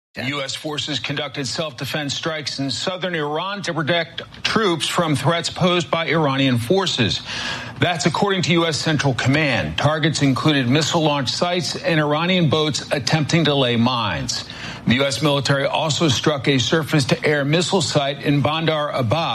U.S. forces conducted self-defense strikes in southern Iran to protect troops from threats posed by Iranian forces. That's according to U.S. Central Command. Targets included missile launch sites and Iranian boats attempting to lay mines. The U.S. military also struck a surface-to-air missile site in Bandar Abbas.